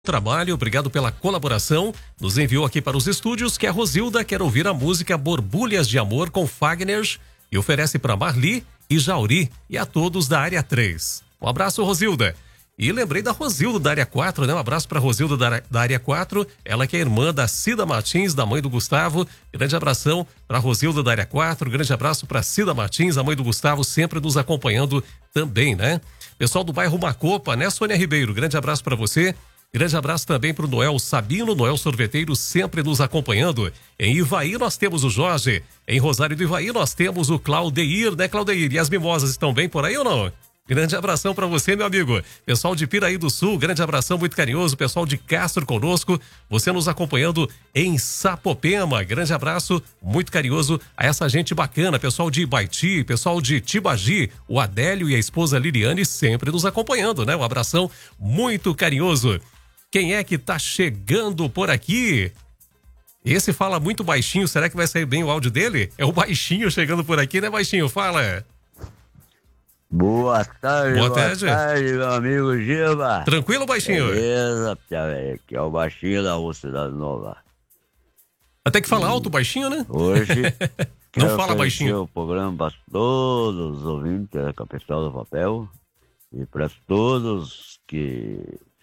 Trabalho, obrigado pela colaboração. Nos enviou aqui para os estúdios que a Rosilda quer ouvir a música Borbulhas de Amor com Fagner e oferece para Marli e Jauri e a todos da área 3. Um abraço, Rosilda. E lembrei da Rosilda da área 4, né? Um abraço para Rosilda da área 4, ela que é irmã da Cida Martins, da mãe do Gustavo. Grande abração para Rosilda da área 4, grande abraço para Cida Martins, a mãe do Gustavo, sempre nos acompanhando também, né? Pessoal do bairro Macopa, né, Sônia Ribeiro? Grande abraço para você. Grande abraço também para o Noel Sabino, Noel Sorveteiro, sempre nos acompanhando. Em Ivaí nós temos o Jorge, em Rosário do Ivaí nós temos o Claudeir, né, Claudeir? E as mimosas estão bem por aí ou não? Grande abração para você, meu amigo. Pessoal de Piraí do Sul, grande abração muito carinhoso. Pessoal de Castro conosco, você nos acompanhando em Sapopema. Grande abraço muito carinhoso a essa gente bacana. Pessoal de Ibaiti, pessoal de Tibagi, o Adélio e a esposa Liliane sempre nos acompanhando, né? Um abração muito carinhoso. Quem é que tá chegando por aqui? Esse fala muito baixinho, será que vai sair bem o áudio dele? É o baixinho chegando por aqui, né, baixinho? Fala. Boa tarde, boa tarde, meu amigo Giba. Tranquilo, baixinho? Beleza, aqui é o baixinho da Rua Cidade Nova. Até que fala alto, baixinho, né? Hoje, não fala baixinho. O programa para todos os ouvintes da Capital do Papel e para todos que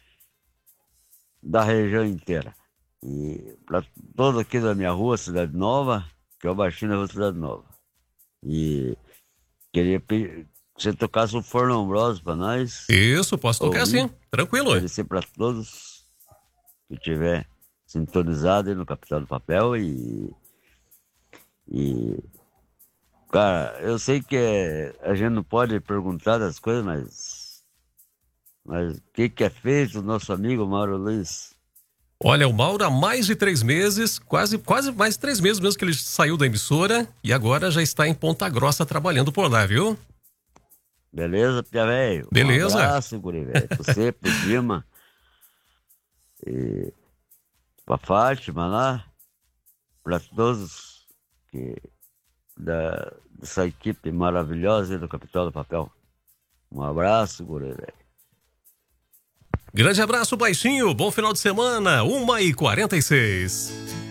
da região inteira. E para todos aqui da minha rua, Cidade Nova, que é o baixinho da Rua Cidade Nova. E queria pedir que você tocasse o Forno Ambrosio para nós. Isso, posso tocar sim, tranquilo. Agradecer para todos que estiver sintonizado aí no Capital do Papel e cara, eu sei que a gente não pode perguntar das coisas, mas o que é feito o nosso amigo Mauro Luiz? Olha, o Mauro há mais de 3 meses, quase mais de 3 meses mesmo que ele saiu da emissora e agora já está em Ponta Grossa trabalhando por lá, viu? Beleza, Pia Velho? Beleza. Um abraço, guri velho. Você, pro Dima e pra Fátima lá, pra todos dessa equipe maravilhosa aí do Capital do Papel. Um abraço, guri velho. Grande abraço, baixinho. Bom final de semana. 1h46.